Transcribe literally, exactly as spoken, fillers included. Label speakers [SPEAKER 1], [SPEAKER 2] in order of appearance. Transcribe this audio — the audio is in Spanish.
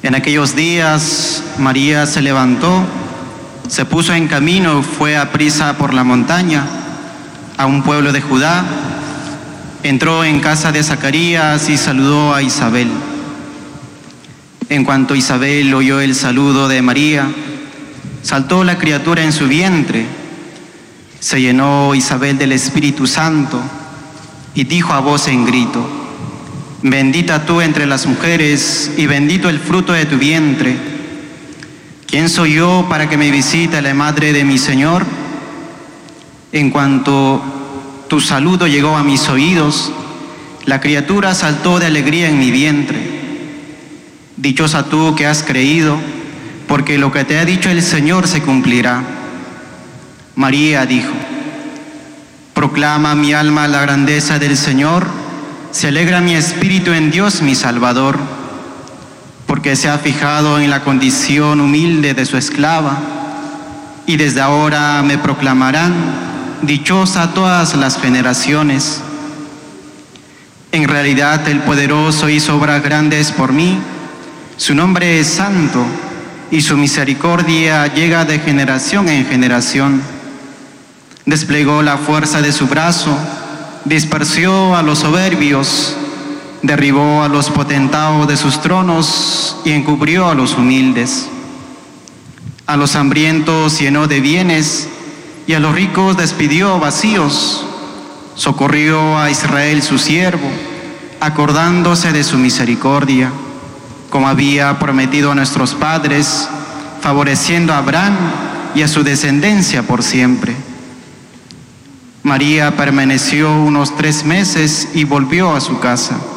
[SPEAKER 1] En aquellos días María se levantó, se puso en camino, fue a prisa por la montaña, a un pueblo de Judá, entró en casa de Zacarías y saludó a Isabel. En cuanto Isabel oyó el saludo de María, saltó la criatura en su vientre. Se llenó Isabel del Espíritu Santo y dijo a voz en grito: bendita tú entre las mujeres y bendito el fruto de tu vientre. ¿Quién soy yo para que me visite la madre de mi Señor? En cuanto tu saludo llegó a mis oídos, la criatura saltó de alegría en mi vientre. Dichosa tú que has creído, porque lo que te ha dicho el Señor se cumplirá. María dijo: proclama mi alma la grandeza del Señor, se alegra mi espíritu en Dios mi Salvador, porque se ha fijado en la condición humilde de su esclava, y desde ahora me proclamarán dichosa todas las generaciones. En realidad el Poderoso hizo obras grandes por mí, su nombre es santo, y su misericordia llega de generación en generación. Desplegó la fuerza de su brazo, dispersió a los soberbios, derribó a los potentados de sus tronos y encubrió a los humildes. A los hambrientos llenó de bienes y a los ricos despidió vacíos. Socorrió a Israel su siervo, acordándose de su misericordia, como había prometido a nuestros padres, favoreciendo a Abraham y a su descendencia por siempre. María permaneció unos tres meses y volvió a su casa.